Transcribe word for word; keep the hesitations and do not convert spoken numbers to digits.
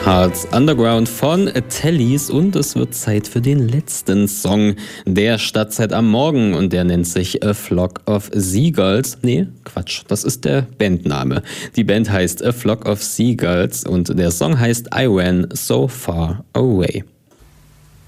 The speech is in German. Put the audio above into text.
Hearts Underground von Tellys und es wird Zeit für den letzten Song der Stadtzeit am Morgen und der nennt sich A Flock of Seagulls. Nee, Quatsch, das ist der Bandname. Die Band heißt A Flock of Seagulls und der Song heißt I Ran So Far Away.